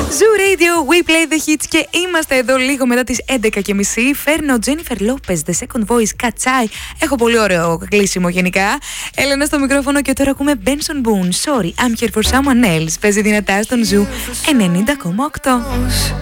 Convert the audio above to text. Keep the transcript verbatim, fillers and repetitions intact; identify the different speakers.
Speaker 1: Zoo Radio, we play the hits και είμαστε εδώ λίγο μετά τις έντεκα και μισή. Φέρνω Jennifer Lopez, The Second Voice, Κατσάι. Έχω πολύ ωραίο κλείσιμο γενικά. Έλενα στο μικρόφωνο και τώρα ακούμε Benson Boone. Sorry, I'm here for someone else. Παίζει δυνατά στον Zoo ενενήντα κόμμα οκτώ.